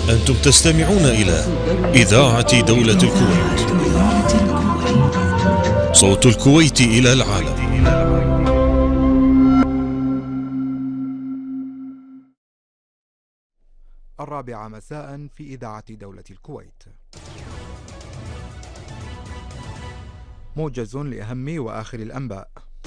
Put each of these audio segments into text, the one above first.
أنتم تستمعون إلى إذاعة دولة الكويت، صوت الكويت إلى العالم. 4 مساء في إذاعة دولة الكويت، موجز لأهم وآخر الأنباء.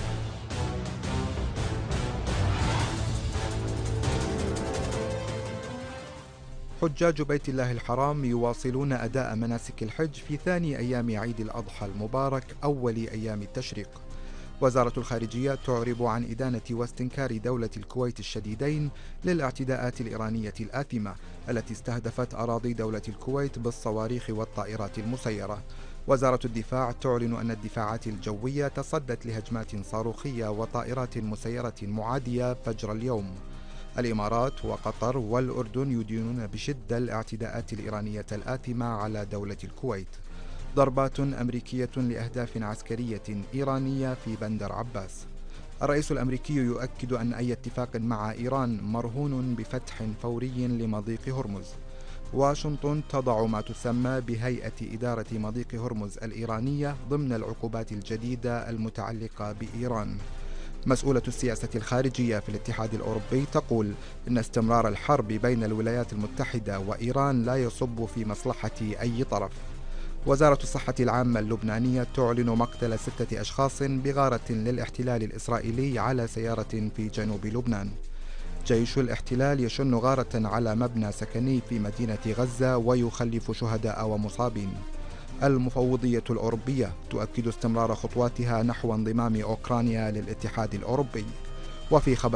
حجاج بيت الله الحرام يواصلون أداء مناسك الحج في ثاني أيام عيد الأضحى المبارك أول أيام التشريق. وزارة الخارجية تعرب عن إدانة واستنكار دولة الكويت الشديدين للاعتداءات الإيرانية الآثمة التي استهدفت أراضي دولة الكويت بالصواريخ والطائرات المسيرة. وزارة الدفاع تعلن أن الدفاعات الجوية تصدت لهجمات صاروخية وطائرات مسيرة معادية فجر اليوم. الإمارات وقطر والأردن يدينون بشدة الاعتداءات الإيرانية الآثمة على دولة الكويت. ضربات أمريكية لأهداف عسكرية إيرانية في بندر عباس. الرئيس الأمريكي يؤكد أن أي اتفاق مع إيران مرهون بفتح فوري لمضيق هرمز. واشنطن تضع ما تسمى بهيئة إدارة مضيق هرمز الإيرانية ضمن العقوبات الجديدة المتعلقة بإيران. مسؤولة السياسة الخارجية في الاتحاد الأوروبي تقول إن استمرار الحرب بين الولايات المتحدة وإيران لا يصب في مصلحة أي طرف. وزارة الصحة العامة اللبنانية تعلن مقتل 6 أشخاص بغارة للاحتلال الإسرائيلي على سيارة في جنوب لبنان. جيش الاحتلال يشن غارة على مبنى سكني في مدينة غزة ويخلف شهداء ومصابين. المفوضية الأوروبية تؤكد استمرار خطواتها نحو انضمام أوكرانيا للاتحاد الأوروبي. وفي خبر